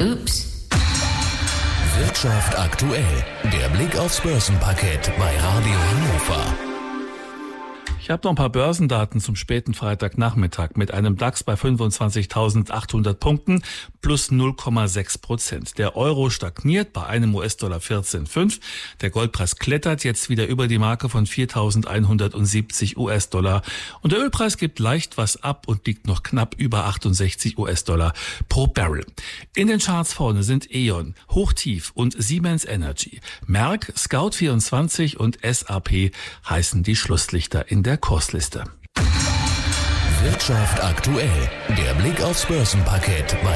Ups. Wirtschaft aktuell. Der Blick aufs Börsenparkett bei Radio Hannover. Ich habe noch ein paar Börsendaten zum späten Freitagnachmittag mit einem DAX bei 25.800 Punkten plus 0,6%. Der Euro stagniert bei einem US-Dollar 14,5. Der Goldpreis klettert jetzt wieder über die Marke von 4.170 US-Dollar. Und der Ölpreis gibt leicht was ab und liegt noch knapp über 68 US-Dollar pro Barrel. In den Charts vorne sind E.ON, Hochtief und Siemens Energy. Merck, Scout24 und SAP heißen die Schlusslichter in der Kursliste. Wirtschaft aktuell. Der Blick aufs Börsenparkett bei